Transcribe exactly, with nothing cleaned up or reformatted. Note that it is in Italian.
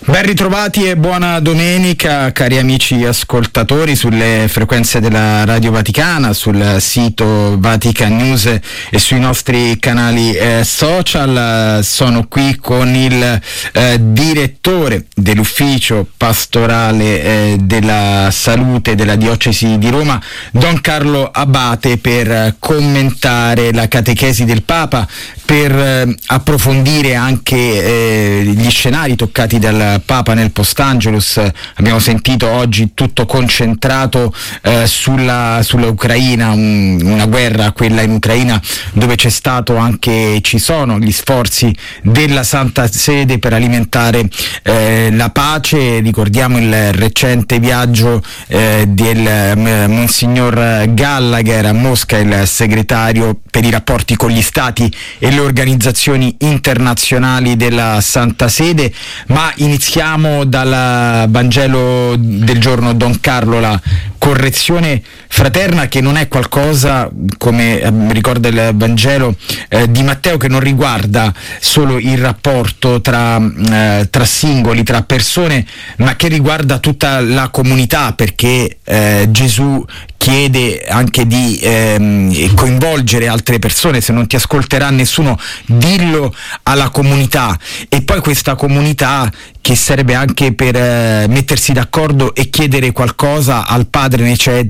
Ben ritrovati e buona domenica cari amici ascoltatori sulle frequenze della Radio Vaticana, sul sito Vatican News e sui nostri canali eh, social. Sono qui con il eh, direttore dell'ufficio pastorale eh, della salute della diocesi di Roma, Don Carlo Abate, per commentare la catechesi del Papa, per eh, approfondire anche eh, gli scenari toccati dal Papa nel Post-Angelus. Abbiamo sentito oggi tutto concentrato eh, sulla, sulla Ucraina, un, una guerra, quella in Ucraina, dove c'è stato anche, ci sono gli sforzi della Santa Sede per alimentare eh, la pace. Ricordiamo il recente viaggio eh, del eh, Monsignor Gallagher a Mosca, il segretario per i rapporti con gli Stati e le organizzazioni internazionali della Santa Sede. Ma iniziamo dal Vangelo del giorno, Don Carlo, la correzione fraterna, che non è qualcosa, come ricorda il Vangelo eh, di Matteo, che non riguarda solo il rapporto tra, eh, tra singoli, tra persone, ma che riguarda tutta la comunità, perché eh, Gesù chiede anche di ehm, coinvolgere altre persone. Se non ti ascolterà nessuno, dillo alla comunità. E poi questa comunità che serve anche per eh, mettersi d'accordo e chiedere qualcosa al Padre, cioè